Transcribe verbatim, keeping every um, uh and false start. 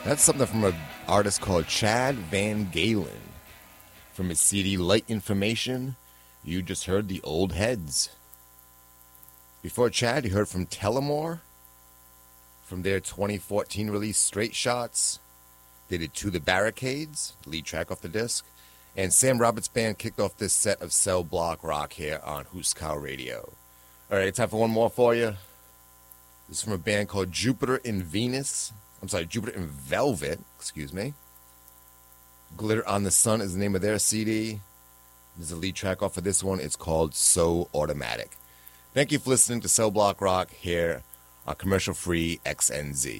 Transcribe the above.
That's something from an artist called Chad Van Galen. From his C D Light Information, you just heard The Old Heads. Before Chad, you heard from Tellemore. From their twenty fourteen release, Straight Shots. They did To the Barricades, the lead track off the disc. And Sam Roberts Band kicked off this set of Cell Block Rock here on Huskow Radio. All right, time for one more for you. This is from a band called Jupiter in Venus. I'm sorry, Jupiter in Velvet, excuse me. Glitter on the Sun is the name of their C D. There's a lead track off of this one. It's called So Automatic. Thank you for listening to Cell Block Rock here on commercial-free X N Z.